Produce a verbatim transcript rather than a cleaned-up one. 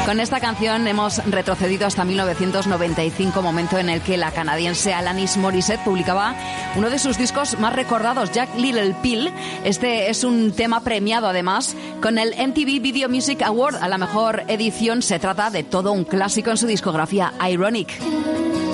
Con esta canción hemos retrocedido hasta mil novecientos noventa y cinco, momento en el que la canadiense Alanis Morissette publicaba uno de sus discos más recordados, Jagged Little Pill. Este es un tema premiado además con el M T V Video Music Award a la mejor edición. Se trata de todo un clásico en su discografía, Ironic.